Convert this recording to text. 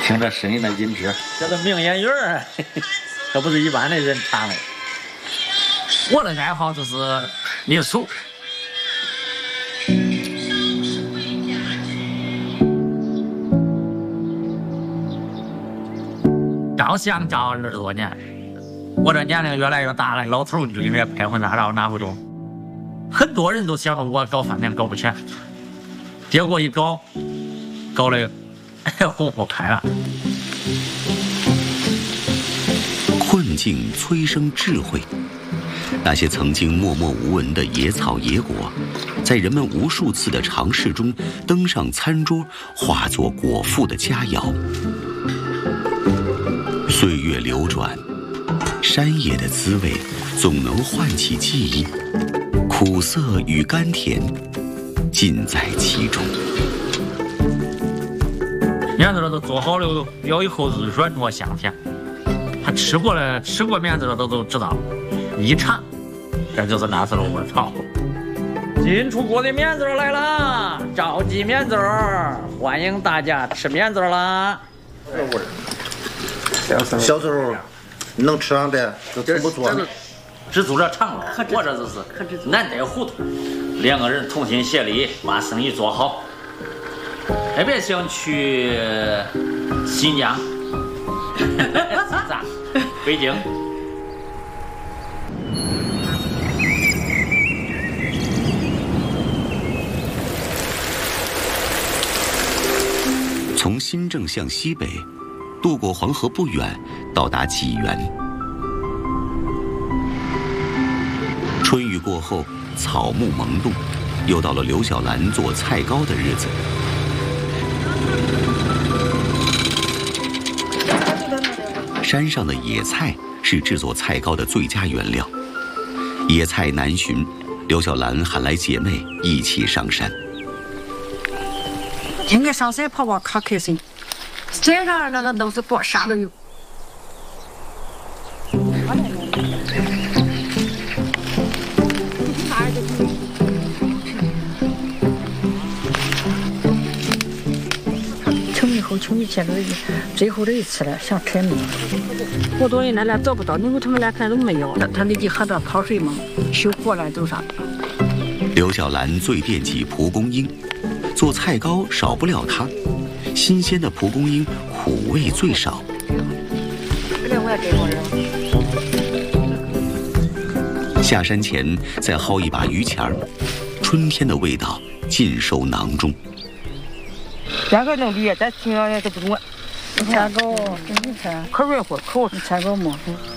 听这声音的音质，这都名演员儿，可不是一般的人唱的。 我的爱好就是艺术。照相照20多年，我这年龄越来越大了，老头子里面拍婚纱照拿不动。很多人都想着我搞饭店搞不起来，结果一搞得红火开了。 困境催生智慧，那些曾经默默无闻的野草野果，在人们无数次的尝试中登上餐桌，化作果腹的佳肴。岁月流转，山野的滋味总能唤起记忆，苦涩与甘甜尽在其中。 面子都做好了，咬以后是软糯香甜。他吃过面子的都知道，一尝，这就是那时候我操！ 新出锅的面子来了，召集面子，欢迎大家吃面子啦！ 小时候能吃上的就真不错。 知足者常乐，我这就是难得糊涂。2个人同心协力把生意做好，特别想去新疆、北京。 从新郑向西北，渡过黄河不远，到达济源。春雨过后，草木萌动，又到了刘小兰做菜糕的日子。山上的野菜是制作菜糕的最佳原料，野菜难寻，刘小兰喊来姐妹一起上山。 应该上山跑跑可开心，山上那个都是多，啥都有。穷以后穷以前都最后的一次了，想开门。好多人来找不到，你说他们来看都没有，他那地喝的泡水嘛，修火了都啥。 刘小兰最惦记蒲公英，做菜糕少不了它。新鲜的蒲公英苦味最少。下山前再薅一把榆钱儿，春天的味道尽收囊中。 这个能比咱平常人都不懂。菜糕，你看可软和，可好吃菜糕嘛。